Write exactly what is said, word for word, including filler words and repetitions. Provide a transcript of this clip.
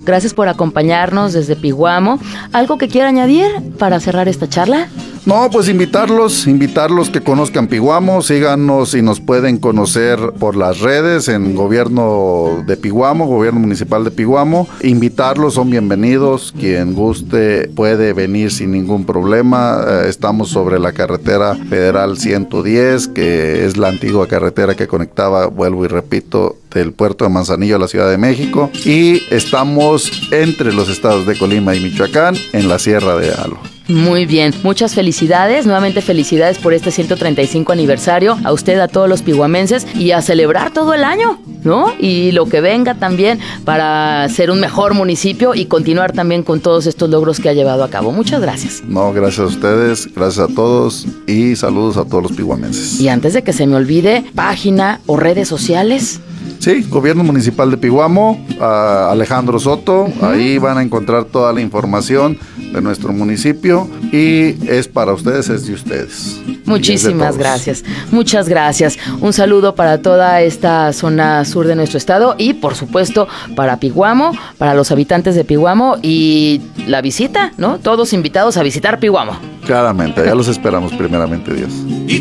Gracias por acompañarnos desde Piguamo. ¿Algo que quiera añadir para cerrar esta charla? No, pues invitarlos, invitarlos que conozcan Piguamo, síganos y nos pueden conocer por las redes en Gobierno de Piguamo, Gobierno Municipal de Piguamo. Invitarlos, son bienvenidos, quien guste puede venir sin ningún problema. Eh, estamos sobre la carretera federal ciento diez, que es la antigua carretera que conectaba, vuelvo y repito, del puerto de Manzanillo a la Ciudad de México, y estamos entre los estados de Colima y Michoacán, en la Sierra de Alo. Muy bien, muchas felicidades, nuevamente felicidades por este ciento treinta y cinco aniversario, a usted, a todos los piguamenses, y a celebrar todo el año, ¿no? Y lo que venga también para ser un mejor municipio y continuar también con todos estos logros que ha llevado a cabo. Muchas gracias. No, gracias a ustedes, gracias a todos y saludos a todos los piguamenses. Y antes de que se me olvide, página o redes sociales. Sí, Gobierno Municipal de Piguamo, uh, Alejandro Soto, uh-huh. Ahí van a encontrar toda la información de nuestro municipio y es para ustedes, es de ustedes. Muchísimas gracias, muchas gracias. Un saludo para toda esta zona sur de nuestro estado y por supuesto para Piguamo, para los habitantes de Piguamo y la visita, ¿no? Todos invitados a visitar Piguamo. Claramente, ya los esperamos primeramente, Dios.